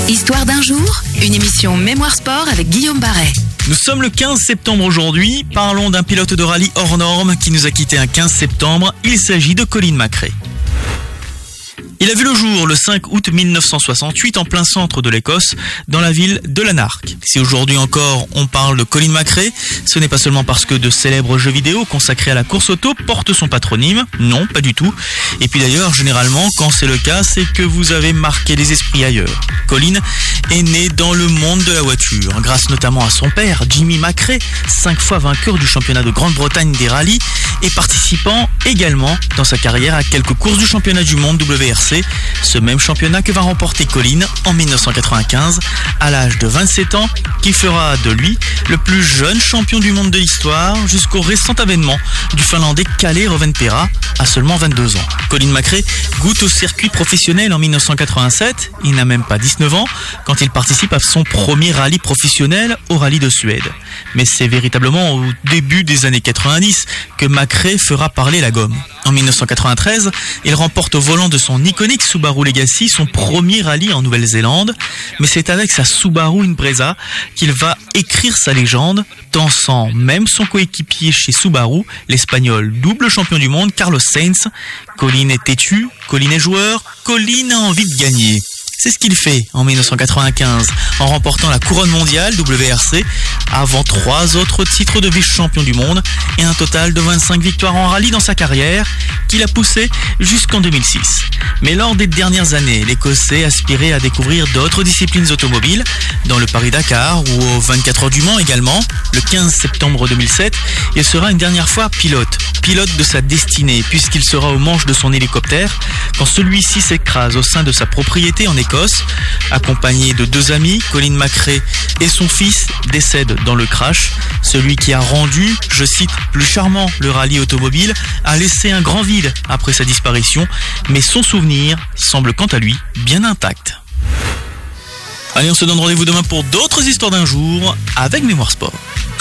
Histoire d'un jour, une émission Mémoire Sport avec Guillaume Barret. Nous sommes le 15 septembre aujourd'hui. Parlons d'un pilote de rallye hors norme qui nous a quittés un 15 septembre. Il s'agit de Colin McRae. Il a vu le jour le 5 août 1968 en plein centre de l'Écosse, dans la ville de Lanark. Si aujourd'hui encore on parle de Colin McRae, ce n'est pas seulement parce que de célèbres jeux vidéo consacrés à la course auto portent son patronyme, non, pas du tout. Et puis d'ailleurs, généralement, quand c'est le cas, c'est que vous avez marqué les esprits ailleurs. Colin est né dans le monde de la voiture, grâce notamment à son père, Jimmy McRae, 5 fois vainqueur du championnat de Grande-Bretagne des rallyes et participant également dans sa carrière à quelques courses du championnat du monde WRC, ce même championnat que va remporter Colin en 1995 à l'âge de 27 ans, qui fera de lui le plus jeune champion du monde de l'histoire jusqu'au récent avènement du Finlandais Kalle Rovanperä à seulement 22 ans. Colin McRae goûte au circuit professionnel en 1987, il n'a même pas 19 ans quand il participe à son premier rallye professionnel au rallye de Suède. Mais c'est véritablement au début des années 90 que McRae fera parler la gomme. En 1993, il remporte au volant de son iconique Subaru Legacy son premier rallye en Nouvelle-Zélande, mais c'est avec sa Subaru Impreza qu'il va écrire sa légende, tensant même son coéquipier chez Subaru, l'Espagnol double champion du monde Carlos Sainz. Colin est têtu, Colin est joueur, Colin a envie de gagner. C'est ce qu'il fait en 1995 en remportant la couronne mondiale WRC avant 3 autres titres de vice-champion du monde et un total de 25 victoires en rallye dans sa carrière qui l'a poussé jusqu'en 2006. Mais lors des dernières années, l'Écossais aspirait à découvrir d'autres disciplines automobiles dans le Paris-Dakar ou aux 24 heures du Mans également. Le 15 septembre 2007, il sera une dernière fois pilote de sa destinée puisqu'il sera au manche de son hélicoptère quand celui-ci s'écrase au sein de sa propriété en Écosse. Accompagné de 2 amis, Colin McRae et son fils décèdent dans le crash. Celui qui a rendu, je cite, plus charmant le rallye automobile a laissé un grand vide après sa disparition, mais son souvenir semble quant à lui bien intact. Allez, on se donne rendez-vous demain pour d'autres histoires d'un jour avec Mémoire Sport.